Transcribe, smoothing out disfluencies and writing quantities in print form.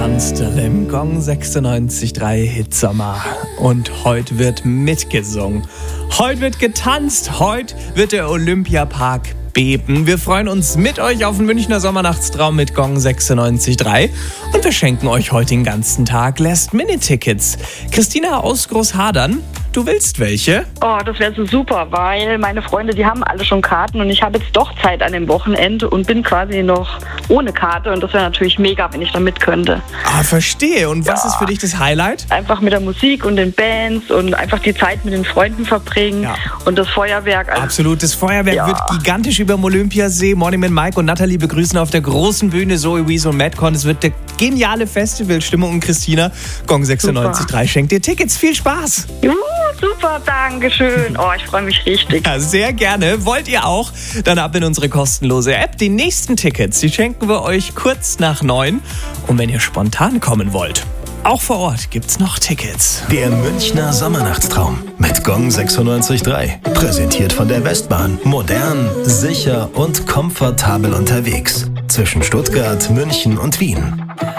Tanzstunde im Gong 96.3 Hitsommer. Und heute wird mitgesungen. Heute wird getanzt. Heute wird der Olympiapark beben. Wir freuen uns mit euch auf den Münchner Sommernachtstraum mit Gong 96.3. Und wir schenken euch heute den ganzen Tag Last-Minute-Tickets. Christina aus Großhadern, du willst welche? Oh, das wäre so super, weil meine Freunde, die haben alle schon Karten und ich habe jetzt doch Zeit an dem Wochenende und bin quasi noch ohne Karte und das wäre natürlich mega, wenn ich da mit könnte. Ah, verstehe. Und was ist für dich das Highlight? Einfach mit der Musik und den Bands und einfach die Zeit mit den Freunden verbringen und das Feuerwerk. Absolut, das Feuerwerk wird gigantisch über dem Olympiasee. Morning Mike und Nathalie begrüßen auf der großen Bühne Zoe Wees und Madcon. Es wird eine geniale Festivalstimmung und Christina, Gong 96.3 schenkt dir Tickets. Viel Spaß! Super, danke schön. Oh, ich freue mich richtig. Ja, sehr gerne. Wollt ihr auch? Dann ab in unsere kostenlose App. Die nächsten Tickets, die schenken wir euch kurz nach 9. Und wenn ihr spontan kommen wollt, auch vor Ort gibt's noch Tickets. Der Münchner Sommernachtstraum mit Gong 96.3. Präsentiert von der Westbahn. Modern, sicher und komfortabel unterwegs. Zwischen Stuttgart, München und Wien.